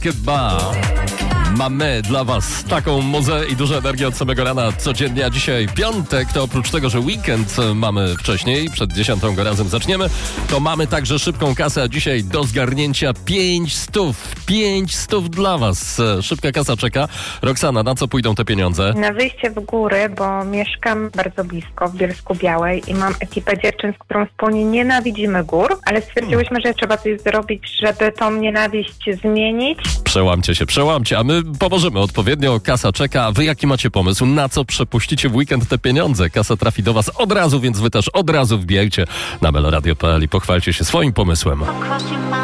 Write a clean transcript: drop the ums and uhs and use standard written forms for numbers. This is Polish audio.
Market Bar. Mamy dla was taką muzę i dużo energii od samego rana codziennie, a dzisiaj piątek, to oprócz tego, że weekend mamy wcześniej, przed 10 go razem zaczniemy, to mamy także szybką kasę, a dzisiaj do zgarnięcia 500 dla was. Szybka kasa czeka. Roxana, na co pójdą te pieniądze? Na wyjście w góry, bo mieszkam bardzo blisko w Bielsku Białej i mam ekipę dziewczyn, z którą wspólnie nienawidzimy gór, ale stwierdziłyśmy, że trzeba coś zrobić, żeby tą nienawiść zmienić. Przełamcie, a my pomożemy odpowiednio. Kasa czeka. A wy jaki macie pomysł? Na co przepuścicie w weekend te pieniądze? Kasa trafi do was od razu, więc wy też od razu wbijajcie na meloradio.pl i pochwalcie się swoim pomysłem.